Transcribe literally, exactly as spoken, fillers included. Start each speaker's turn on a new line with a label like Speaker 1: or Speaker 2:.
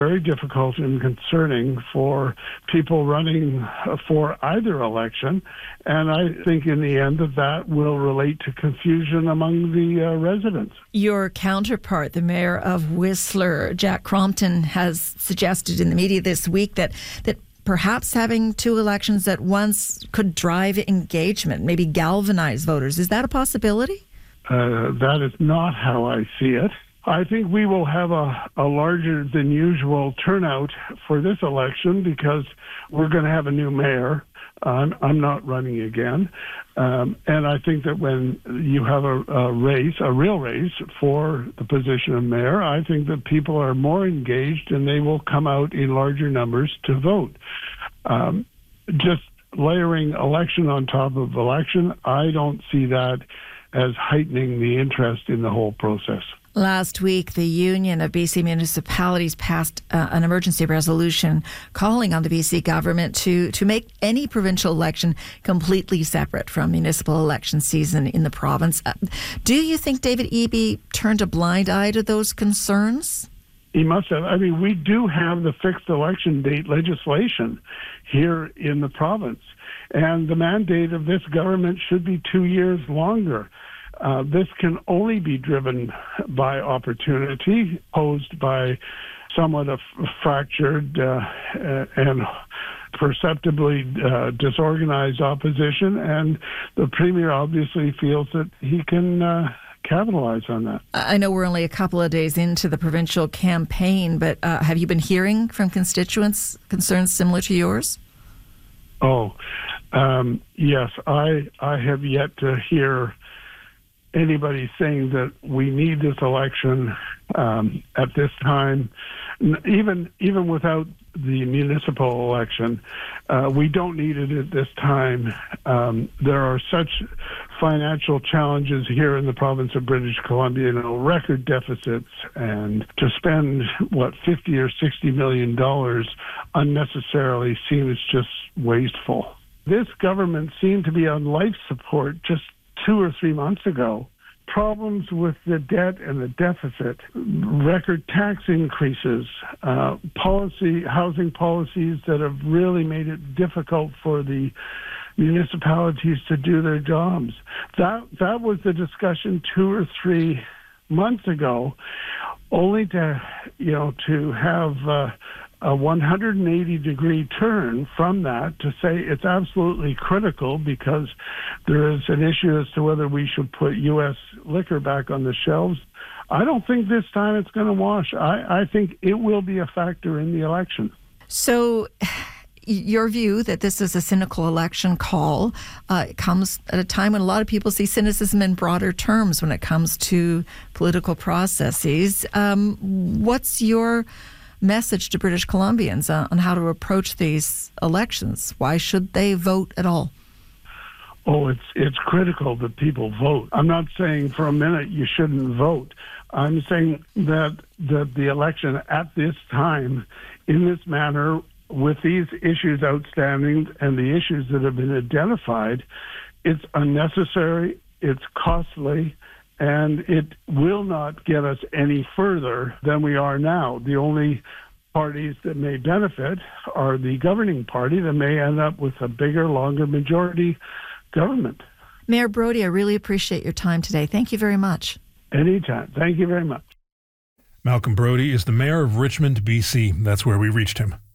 Speaker 1: very difficult and concerning for people running for either election. And I think in the end that that will relate to confusion among the uh, residents.
Speaker 2: Your counterpart, the mayor of Whistler, Jack Crompton, has suggested in the media this week that that perhaps having two elections at once could drive engagement, maybe galvanize voters. Is that a possibility?
Speaker 1: Uh, that is not how I see it. I think we will have a, a larger than usual turnout for this election because we're going to have a new mayor. I'm, I'm not running again. Um, and I think that when you have a, a race, a real race for the position of mayor, I think that people are more engaged and they will come out in larger numbers to vote. Um, just layering election on top of election, I don't see that as heightening the interest in the whole process.
Speaker 2: Last week, the Union of B C Municipalities passed uh, an emergency resolution calling on the B C government to, to make any provincial election completely separate from municipal election season in the province. Uh, do you think David Eby turned a blind eye to those concerns?
Speaker 1: He must have. I mean, we do have the fixed election date legislation here in the province, and the mandate of this government should be two years longer. Uh, this can only be driven by opportunity posed by somewhat a f- fractured uh, and perceptibly uh, disorganized opposition, and the Premier obviously feels that he can uh, capitalize on that.
Speaker 2: I know we're only a couple of days into the provincial campaign, but uh, have you been hearing from constituents concerns similar to yours?
Speaker 1: Oh, um, yes. I I have yet to hear anybody saying that we need this election um, at this time, even even without the municipal election. Uh, we don't need it at this time. Um, there are such financial challenges here in the province of British Columbia, you know, record deficits, and to spend, what, fifty or sixty million dollars unnecessarily seems just wasteful. This government seemed to be on life support just two or three months ago. Problems with the debt and the deficit, record tax increases, uh, policy, housing policies that have really made it difficult for the municipalities to do their jobs. That that was the discussion two or three months ago, only to, you know, to have uh, a one hundred eighty degree turn from that to say it's absolutely critical because there is an issue as to whether we should put U S liquor back on the shelves. I don't think this time it's going to wash. I, I think it will be a factor in the election.
Speaker 2: So your view that this is a cynical election call uh, comes at a time when a lot of people see cynicism in broader terms when it comes to political processes. Um, what's your message to British Columbians uh, on how to approach these elections? Why should they vote at all?
Speaker 1: Oh, it's it's critical that people vote. I'm not saying for a minute you shouldn't vote. I'm saying that, that the election at this time, in this manner, with these issues outstanding and the issues that have been identified, it's unnecessary, it's costly, and it will not get us any further than we are now. The only parties that may benefit are the governing party that may end up with a bigger, longer majority government.
Speaker 2: Mayor Brodie, I really appreciate your time today. Thank you very much.
Speaker 1: Anytime. Thank you very much.
Speaker 3: Malcolm Brodie is the mayor of Richmond, B C. That's where we reached him.